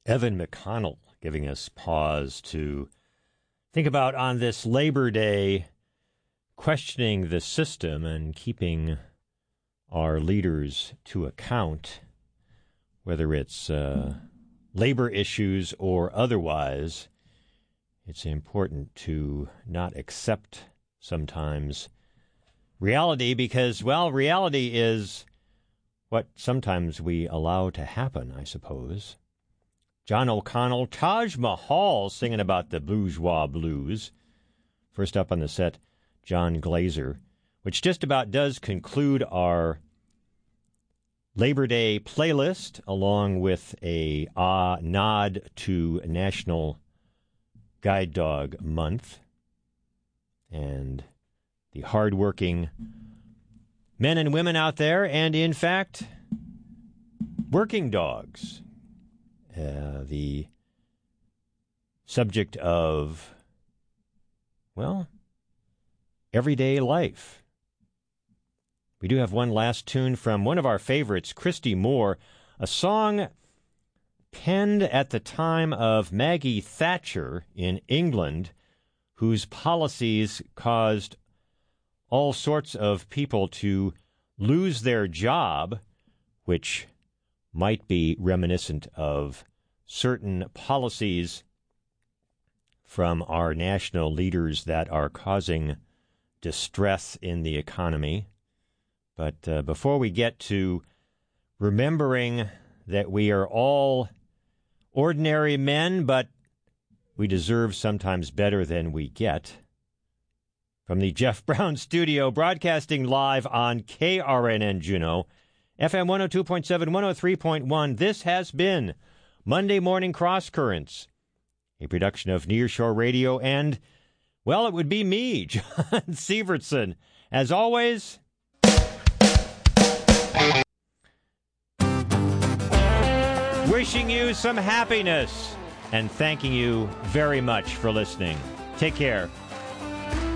Evan McConnell giving us pause to think about on this Labor Day, questioning the system and keeping our leaders to account, whether it's labor issues or otherwise. It's important to not accept sometimes reality because, well, reality is what sometimes we allow to happen, I suppose. John O'Connell, Taj Mahal singing about the bourgeois blues. First up on the set, John Glazer, which just about does conclude our Labor Day playlist, along with a nod to National Guide Dog Month and the hardworking men and women out there, and in fact, working dogs. The subject of, well, everyday life. We do have one last tune from one of our favorites, Christy Moore, a song penned at the time of Maggie Thatcher in England, whose policies caused all sorts of people to lose their job, which might be reminiscent of certain policies from our national leaders that are causing distress in the economy. But before we get to remembering that we are all ordinary men, but we deserve sometimes better than we get, from the Jeff Brown Studio, broadcasting live on KRNN Juneau, FM 102.7, 103.1, this has been Monday Morning Cross Currents, a production of Nearshore Radio, and, well, it would be me, John Sievertson. As always, wishing you some happiness and thanking you very much for listening. Take care.